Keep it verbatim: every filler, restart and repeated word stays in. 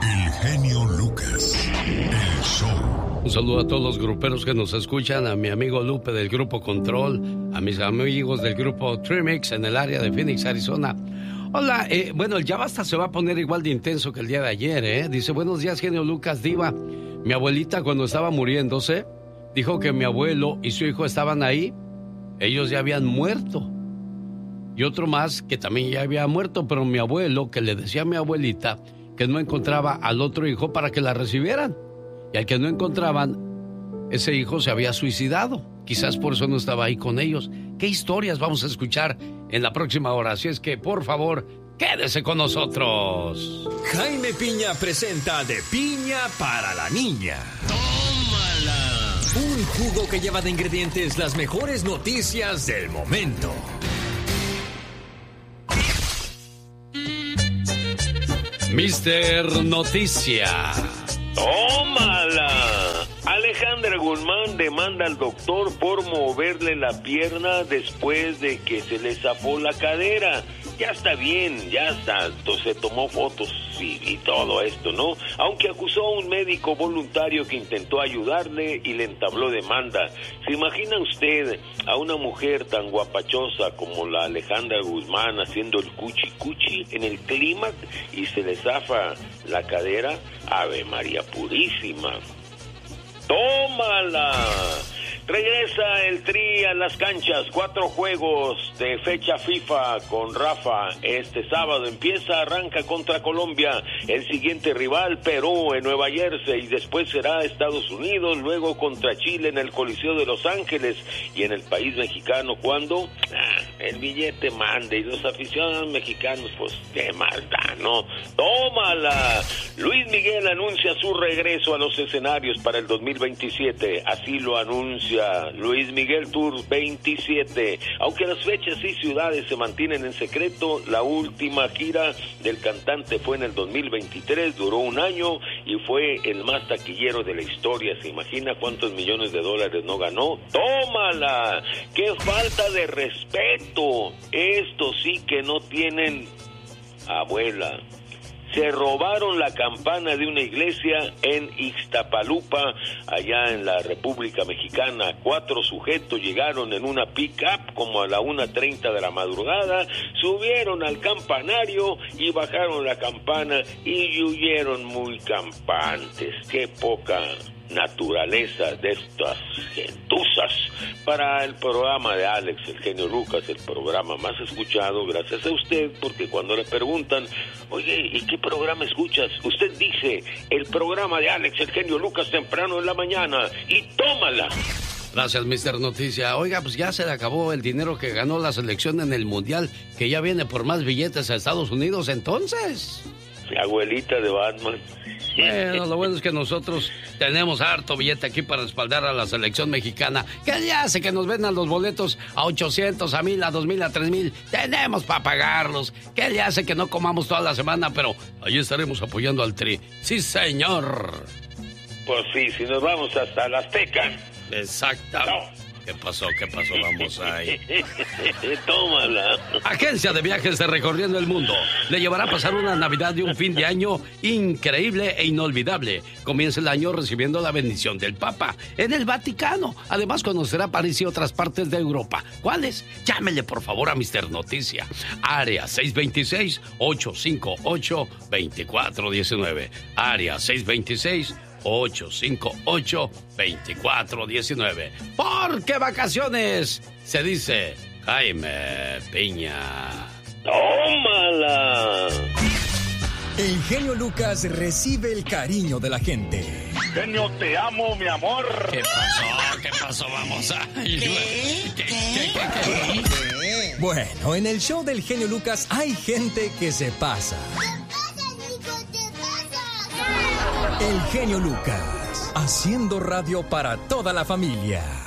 El genio Lucas, el show. Un saludo a todos los gruperos que nos escuchan, a mi amigo Lupe del Grupo Control, a mis amigos del Grupo Trimix en el área de Phoenix, Arizona. Hola, eh, bueno, el Ya Basta se va a poner igual de intenso que el día de ayer, ¿eh? Dice, buenos días, genio Lucas, diva. Mi abuelita cuando estaba muriéndose, dijo que mi abuelo y su hijo estaban ahí. Ellos ya habían muerto. Y otro más que también ya había muerto, pero mi abuelo, que le decía a mi abuelita que no encontraba al otro hijo para que la recibieran. Y al que no encontraban, ese hijo se había suicidado. Quizás por eso no estaba ahí con ellos. ¿Qué historias vamos a escuchar en la próxima hora? Así es que, por favor, quédese con nosotros. Jaime Piña presenta De Piña para la Niña. ¡Tómala! Un jugo que lleva de ingredientes las mejores noticias del momento. Mister Noticia. ¡Tómala! Alejandra Guzmán demanda al doctor por moverle la pierna después de que se le zafó la cadera. Ya está bien, ya está, se tomó fotos y, y todo esto, ¿no? Aunque acusó a un médico voluntario que intentó ayudarle y le entabló demanda. ¿Se imagina usted a una mujer tan guapachosa como la Alejandra Guzmán haciendo el cuchi cuchi en el clímax y se le zafa la cadera? Ave María Purísima. ¡Tómala! Regresa el Tri a las canchas, cuatro juegos de fecha FIFA con Rafa. Este sábado empieza, arranca contra Colombia, el siguiente rival Perú en Nueva Jersey, y después será Estados Unidos, luego contra Chile en el Coliseo de Los Ángeles, y en el país mexicano, ¿cuándo? Ah, el billete mande, y los aficionados mexicanos, pues, qué maldad, ¿no? ¡Tómala! Luis Miguel anuncia su regreso a los escenarios para el dos mil veintisiete, así lo anuncia Luis Miguel Tour veintisiete. Aunque las fechas y ciudades se mantienen en secreto, la última gira del cantante fue en el dos mil veintitrés, duró un año y fue el más taquillero de la historia. ¿Se imagina cuántos millones de dólares no ganó? ¡Tómala! ¡Qué falta de respeto! Estos sí que no tienen abuela. Se robaron la campana de una iglesia en Ixtapalupa, allá en la República Mexicana. Cuatro sujetos llegaron en una pick-up como a la una treinta de la madrugada, subieron al campanario y bajaron la campana y huyeron muy campantes. ¡Qué poca naturaleza de estas gentuzas! Para el programa de Alex, el genio Lucas, el programa más escuchado, gracias a usted, porque cuando le preguntan, oye, ¿y qué programa escuchas? Usted dice, el programa de Alex, el genio Lucas, temprano en la mañana, y tómala. Gracias, mister Noticia. Oiga, pues ya se le acabó el dinero que ganó la selección en el Mundial, que ya viene por más billetes a Estados Unidos, entonces. Mi abuelita de Batman. Bueno, lo bueno es que nosotros tenemos harto billete aquí para respaldar a la selección mexicana. Que ya hace que nos vendan los boletos a ochocientos, a mil, a dos mil, a tres mil. Tenemos para pagarlos. Que le hace que no comamos toda la semana, pero ahí estaremos apoyando al Tri. Sí, señor. Pues sí, si nos vamos hasta la Azteca. Exactamente. No. ¿Qué pasó? ¿Qué pasó? Vamos ahí. Tómala. Agencia de Viajes de Recorriendo el Mundo le llevará a pasar una Navidad y un fin de año increíble e inolvidable. Comienza el año recibiendo la bendición del Papa en el Vaticano. Además, conocerá París y otras partes de Europa. ¿Cuáles? Llámele, por favor, a mister Noticia. Área seis dos seis, ocho cinco ocho, dos cuatro uno nueve. Área seis dos seis, ocho cinco ocho, dos cuatro uno nueve. Porque vacaciones se dice Jaime Piña. ¡Tómala! El genio Lucas recibe el cariño de la gente. Genio, te amo, mi amor. ¿Qué pasó? ¿Qué pasó? Vamos a... ¿Qué? ¿Qué? ¿Qué? ¿Qué? ¿Qué? Bueno, en el show del genio Lucas hay gente que se pasa. El genio Lucas, haciendo radio para toda la familia.